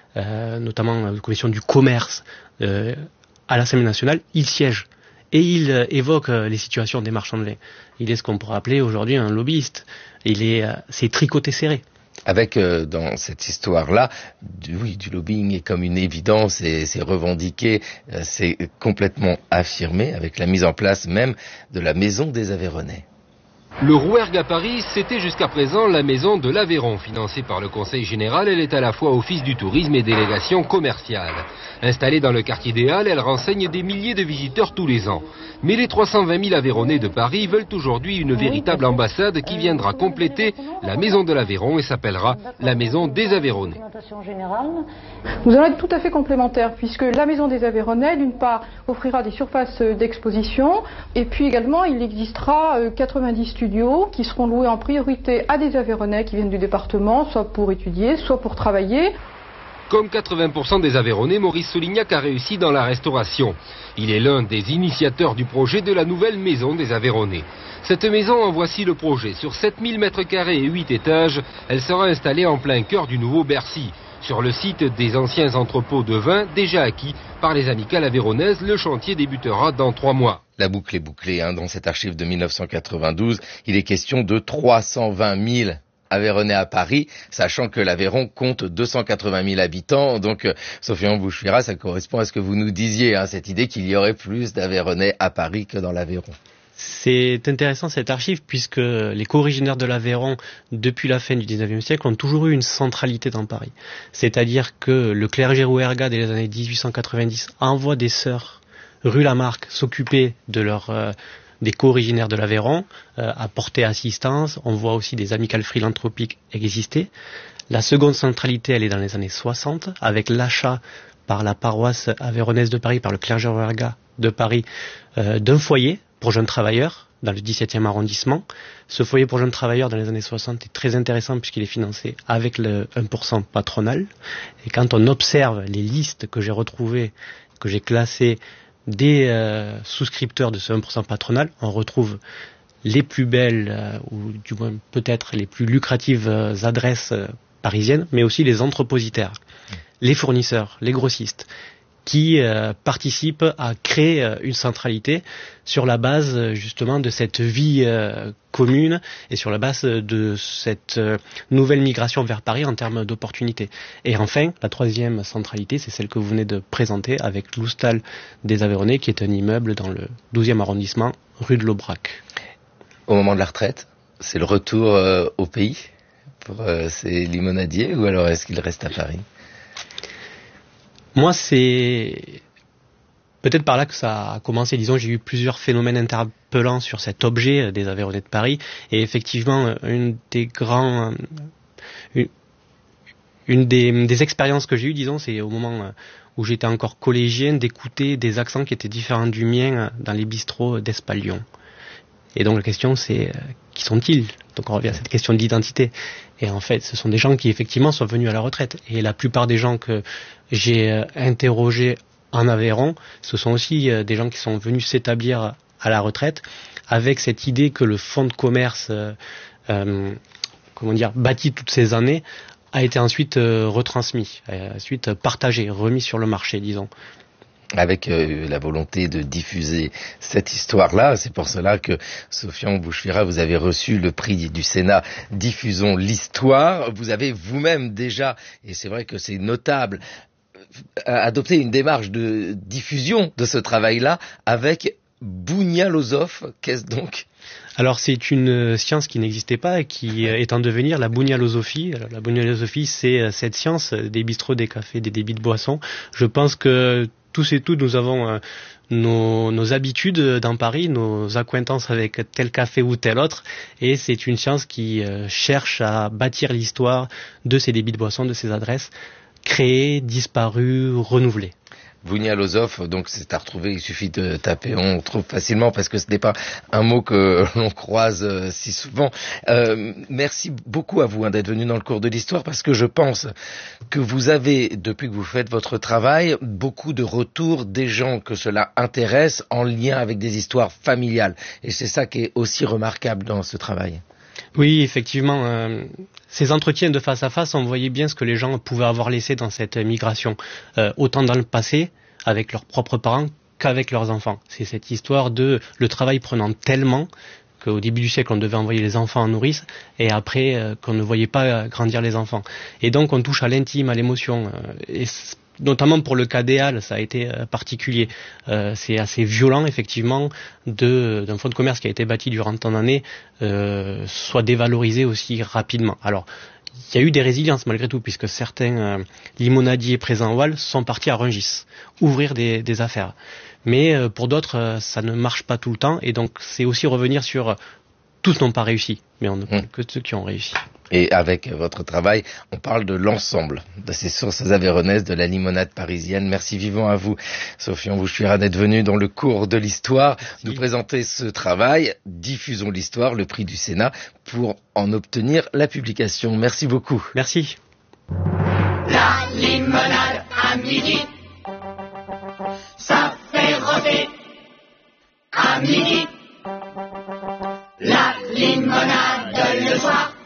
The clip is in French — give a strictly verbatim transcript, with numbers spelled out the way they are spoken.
euh, notamment la commission du commerce euh, à l'Assemblée nationale, il siège. Et il euh, évoque euh, les situations des marchands de lait. Il est ce qu'on pourrait appeler aujourd'hui un lobbyiste. Il est, euh, c'est tricoté serré. Avec, euh, dans cette histoire-là, du, oui, du lobbying est comme une évidence et c'est revendiqué, euh, c'est complètement affirmé avec la mise en place même de la Maison des Aveyronnais. Le Rouergue à Paris, c'était jusqu'à présent la maison de l'Aveyron, financée par le Conseil général. Elle est à la fois office du tourisme et délégation commerciale. Installée dans le quartier des Halles, elle renseigne des milliers de visiteurs tous les ans. Mais les trois cent vingt mille Aveyronnais de Paris veulent aujourd'hui une véritable ambassade qui viendra compléter la maison de l'Aveyron et s'appellera la Maison des Aveyronnais. Nous allons être tout à fait complémentaires puisque la Maison des Aveyronnais, d'une part, offrira des surfaces d'exposition et puis également il existera quatre-vingt-dix studios qui seront loués en priorité à des Aveyronnais qui viennent du département, soit pour étudier, soit pour travailler. Comme quatre-vingts pour cent des Aveyronnais, Maurice Solignac a réussi dans la restauration. Il est l'un des initiateurs du projet de la nouvelle Maison des Aveyronnais. Cette maison, en voici le projet. Sur sept mille mètres carrés et huit étages, elle sera installée en plein cœur du nouveau Bercy. Sur le site des anciens entrepôts de vin déjà acquis par les amicales aveyronnaises, le chantier débutera dans trois mois. La boucle est bouclée, hein. Dans cet archive de mille neuf cent quatre-vingt-douze, il est question de trois cent vingt mille Aveyronnais à Paris, sachant que l'Aveyron compte deux cent quatre-vingt mille habitants. Donc, euh, Sofiane Bouchfira, ça correspond à ce que vous nous disiez, hein, cette idée qu'il y aurait plus d'Aveyronnais à Paris que dans l'Aveyron. C'est intéressant cette archive puisque les co-originaires de l'Aveyron, depuis la fin du dix-neuvième siècle, ont toujours eu une centralité dans Paris. C'est-à-dire que le clergé rouergat dès les années dix-huit cent quatre-vingt-dix envoie des sœurs rue Lamarck s'occuper de leur... Euh, des co-originaires de l'Aveyron, euh, apporter assistance. On voit aussi des amicales philanthropiques exister. La seconde centralité, elle est dans les années soixante, avec l'achat par la paroisse aveyronnaise de Paris, par le clergé rouergat de Paris, euh, d'un foyer pour jeunes travailleurs dans le dix-septième arrondissement. Ce foyer pour jeunes travailleurs dans les années soixante est très intéressant puisqu'il est financé avec le un pour cent patronal. Et quand on observe les listes que j'ai retrouvées, que j'ai classées, des euh, souscripteurs de ce un pour cent patronal, on retrouve les plus belles, euh, ou du moins peut-être les plus lucratives euh, adresses euh, parisiennes, mais aussi les entrepositaires, mmh. les fournisseurs, les grossistes, qui euh, participent à créer euh, une centralité sur la base euh, justement de cette vie euh, commune et sur la base de cette euh, nouvelle migration vers Paris en termes d'opportunités. Et enfin, la troisième centralité, c'est celle que vous venez de présenter avec l'Houstal des Aveyronnais, qui est un immeuble dans le douzième arrondissement, rue de l'Aubrac. Au moment de la retraite, c'est le retour euh, au pays pour euh, ces limonadiers, ou alors est-ce qu'ils restent à Paris ? Moi, c'est peut-être par là que ça a commencé. Disons, j'ai eu plusieurs phénomènes interpellants sur cet objet des Aveyronnais de Paris. Et effectivement, une des grands, une, une des, des expériences que j'ai eues, disons, c'est au moment où j'étais encore collégien, d'écouter des accents qui étaient différents du mien dans les bistrots d'Espalion. Et donc la question c'est, euh, qui sont-ils ? Donc on revient à cette question de l'identité. Et en fait, ce sont des gens qui effectivement sont venus à la retraite. Et la plupart des gens que j'ai euh, interrogés en Aveyron, ce sont aussi euh, des gens qui sont venus s'établir à la retraite avec cette idée que le fonds de commerce, euh, euh, comment dire, bâti toutes ces années, a été ensuite euh, retransmis, euh, ensuite partagé, remis sur le marché, disons. Avec euh, la volonté de diffuser cette histoire-là. C'est pour cela que, Sofiane Bouchfira, vous avez reçu le prix du Sénat Diffusons l'Histoire. Vous avez vous-même déjà, et c'est vrai que c'est notable, adopté une démarche de diffusion de ce travail-là avec Bougna-Lozof. Qu'est-ce donc ? Alors c'est une science qui n'existait pas et qui est en devenir, la bougna-losophie. La bougna-losophie, c'est cette science des bistrots, des cafés, des débits de boissons. Je pense que tous et toutes, nous avons euh, nos, nos habitudes dans Paris, nos accointances avec tel café ou tel autre, et c'est une science qui euh, cherche à bâtir l'histoire de ces débits de boissons, de ces adresses, créées, disparues, renouvelées. Bougna-Lozof, donc c'est à retrouver, il suffit de taper, on trouve facilement parce que ce n'est pas un mot que l'on croise euh, si souvent. Euh, merci beaucoup à vous hein, d'être venu dans le cours de l'histoire parce que je pense que vous avez, depuis que vous faites votre travail, beaucoup de retours des gens que cela intéresse en lien avec des histoires familiales. Et c'est ça qui est aussi remarquable dans ce travail. Oui, effectivement. Euh, ces entretiens de face à face, on voyait bien ce que les gens pouvaient avoir laissé dans cette migration, euh, autant dans le passé, avec leurs propres parents, qu'avec leurs enfants. C'est cette histoire de le travail prenant tellement qu'au début du siècle, on devait envoyer les enfants en nourrice, et après, euh, qu'on ne voyait pas grandir les enfants. Et donc, on touche à l'intime, à l'émotion. Euh, et notamment pour le cas des Halles, ça a été euh, particulier. Euh, c'est assez violent, effectivement, de, d'un fonds de commerce qui a été bâti durant tant d'années, euh, soit dévalorisé aussi rapidement. Alors, il y a eu des résiliences malgré tout, puisque certains euh, limonadiers présents au Halles sont partis à Rungis, ouvrir des, des affaires. Mais euh, pour d'autres, euh, ça ne marche pas tout le temps, et donc c'est aussi revenir sur euh, tous n'ont pas réussi, mais on ne parle que de ceux qui ont réussi. Et avec votre travail, on parle de l'ensemble de ces sources aveyronaises de la limonade parisienne. Merci vivement à vous, Sofian Bouchouira, d'être venu dans le cours de l'histoire nous présenter ce travail. Diffusons l'histoire, le prix du Sénat, pour en obtenir la publication. Merci beaucoup. Merci. La limonade à midi, ça fait rôder à midi. La limonade le soir,